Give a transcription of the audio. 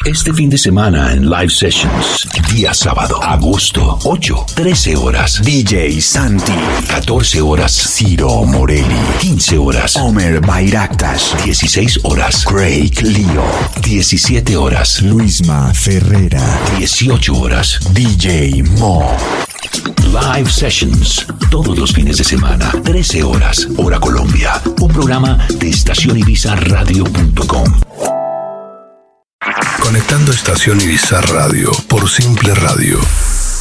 Este fin de semana en Live Sessions, día sábado, agosto 8, 13 horas, DJ Santi, 14 horas, Ciro Morelli, 15 horas, Omer Bayraktas, 16 horas, Craig Leo, 17 horas, Luisma Ferrera, 18 horas, DJ Mo. Live Sessions, todos los fines de semana, 13 horas, hora Colombia. Un programa de estacionibizarradio.com. Conectando Estación Ibiza Radio por Simple Radio.